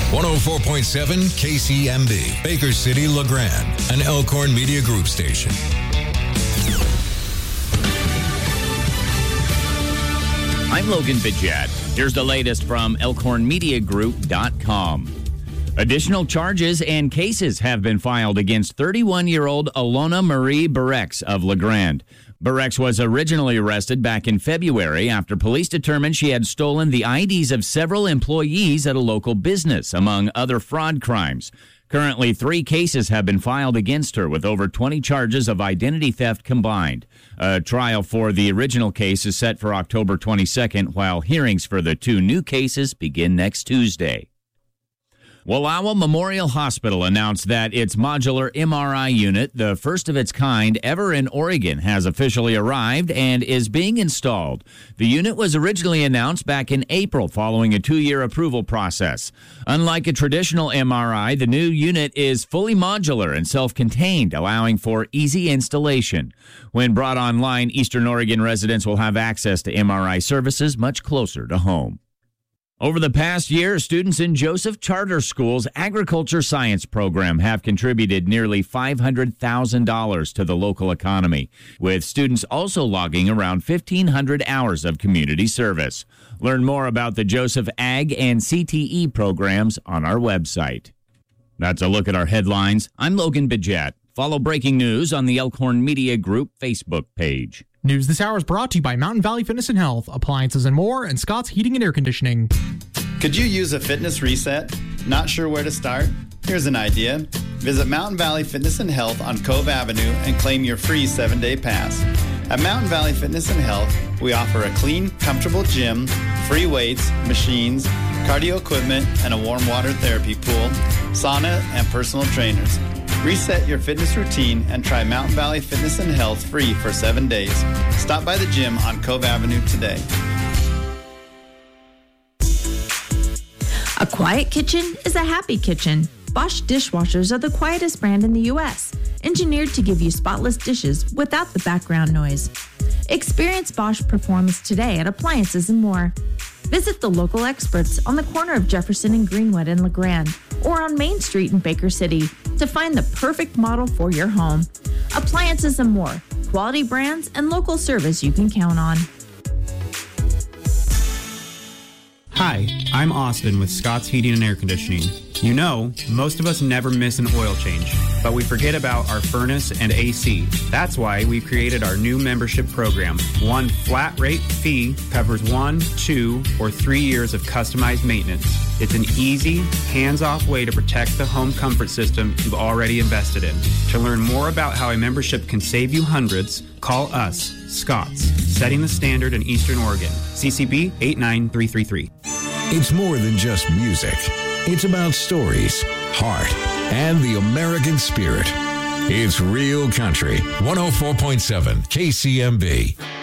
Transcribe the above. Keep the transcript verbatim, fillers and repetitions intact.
one oh four point seven K C M B, Baker City, LeGrand, an Elkhorn Media Group station. I'm Logan Bidget. Here's the latest from Elkhorn Media Group dot com. Additional charges and cases have been filed against thirty-one-year-old Alona Marie Berex of LeGrand. Berex was originally arrested back in February after police determined she had stolen the I Ds of several employees at a local business, among other fraud crimes. Currently, three cases have been filed against her with over twenty charges of identity theft combined. A trial for the original case is set for October twenty-second, while hearings for the two new cases begin next Tuesday. Wallowa Memorial Hospital announced that its modular M R I unit, the first of its kind ever in Oregon, has officially arrived and is being installed. The unit was originally announced back in April following a two-year approval process. Unlike a traditional M R I, the new unit is fully modular and self-contained, allowing for easy installation. When brought online, Eastern Oregon residents will have access to M R I services much closer to home. Over the past year, students in Joseph Charter School's agriculture science program have contributed nearly five hundred thousand dollars to the local economy, with students also logging around fifteen hundred hours of community service. Learn more about the Joseph Ag and C T E programs on our website. That's a look at our headlines. I'm Logan Bidget. Follow breaking news on the Elkhorn Media Group Facebook page. News this hour is brought to you by Mountain Valley Fitness and Health, appliances and more, and Scott's Heating and Air Conditioning. Could you use a fitness reset? Not sure where to start? Here's an idea. Visit Mountain Valley Fitness and Health on Cove Avenue and claim your free seven-day pass. At Mountain Valley Fitness and Health, we offer a clean, comfortable gym, free weights, machines, cardio equipment, and a warm water therapy pool, sauna, and personal trainers. Reset your fitness routine and try Mountain Valley Fitness and Health free for seven days. Stop by the gym on Cove Avenue today. A quiet kitchen is a happy kitchen. Bosch dishwashers are the quietest brand in the U S, engineered to give you spotless dishes without the background noise. Experience Bosch performance today at Appliances and More. Visit the local experts on the corner of Jefferson and Greenwood in LeGrand or on Main Street in Baker City to find the perfect model for your home. Appliances and More, quality brands and local service you can count on. Hi, I'm Austin with Scott's Heating and Air Conditioning. You know, most of us never miss an oil change, but we forget about our furnace and A C. That's why we created our new membership program. One flat rate fee covers one, two, or three years of customized maintenance. It's an easy, hands-off way to protect the home comfort system you've already invested in. To learn more about how a membership can save you hundreds, call us, Scott's, setting the standard in Eastern Oregon. C C B eight nine three three three. It's more than just music. It's about stories, heart, and the American spirit. It's Real Country, one oh four point seven K C M B.